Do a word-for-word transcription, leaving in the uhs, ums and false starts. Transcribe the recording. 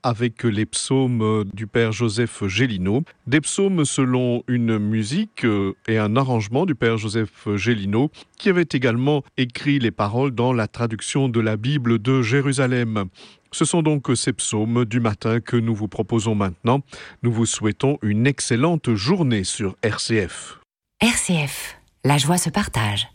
avec les psaumes du Père Joseph Gélineau. Des psaumes selon une musique et un arrangement du Père Joseph Gélineau, qui avait également écrit les paroles dans la traduction de la Bible de Jérusalem. Ce sont donc ces psaumes du matin que nous vous proposons maintenant. Nous vous souhaitons une excellente journée sur R C F. R C F, la joie se partage.